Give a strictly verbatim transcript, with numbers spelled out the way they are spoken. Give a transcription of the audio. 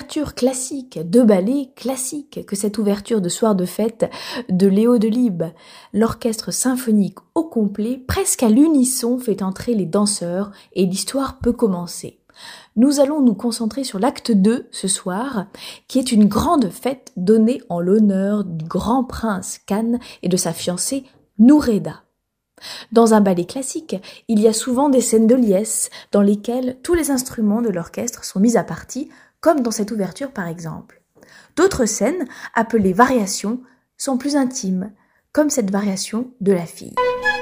ouverture classique, de ballet classique que cette ouverture de soir de fête de Léo Delibes. L'orchestre symphonique au complet, presque à l'unisson, fait entrer les danseurs et l'histoire peut commencer. Nous allons nous concentrer sur l'acte deux ce soir, qui est une grande fête donnée en l'honneur du grand prince Khan et de sa fiancée Noureddin. Dans un ballet classique, il y a souvent des scènes de liesse dans lesquelles tous les instruments de l'orchestre sont mis à partie, comme dans cette ouverture par exemple. D'autres scènes, appelées variations, sont plus intimes, comme cette variation de la fille.